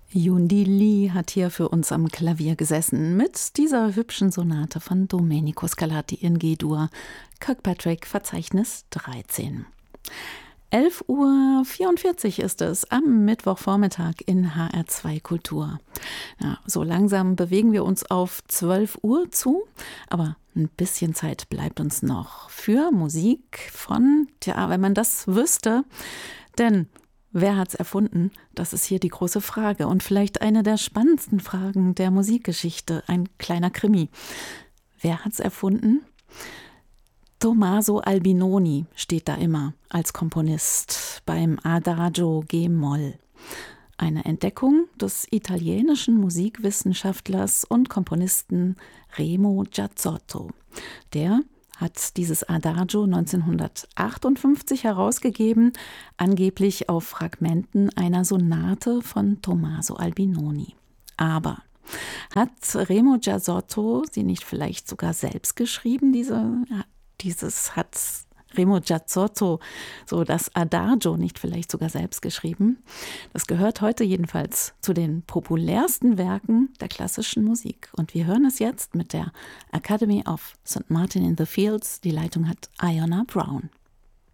Yundi Lee hat hier für uns am Klavier gesessen mit dieser hübschen Sonate von Domenico Scarlatti in G-Dur, Kirkpatrick Verzeichnis 13. 11:44 Uhr ist es am Mittwochvormittag in HR2 Kultur. Ja, so langsam bewegen wir uns auf 12 Uhr zu, aber ein bisschen Zeit bleibt uns noch für Musik von, wenn man das wüsste, denn wer hat's erfunden? Das ist hier die große Frage und vielleicht eine der spannendsten Fragen der Musikgeschichte, ein kleiner Krimi. Wer hat's erfunden? Tommaso Albinoni steht da immer als Komponist beim Adagio G-Moll. Eine Entdeckung des italienischen Musikwissenschaftlers und Komponisten Remo Giazzotto. Der hat dieses Adagio 1958 herausgegeben, angeblich auf Fragmenten einer Sonate von Tommaso Albinoni. Aber hat Remo Giazzotto sie nicht vielleicht sogar selbst geschrieben, hat Remo Giazzotto so das Adagio nicht vielleicht sogar selbst geschrieben? Das gehört heute jedenfalls zu den populärsten Werken der klassischen Musik. Und wir hören es jetzt mit der Academy of St. Martin in the Fields. Die Leitung hat Iona Brown.